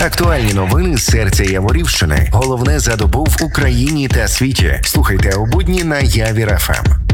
Актуальні новини з серця Яворівщини. Головне за добу в Україні та світі. Слухайте у будні на Явір ФМ.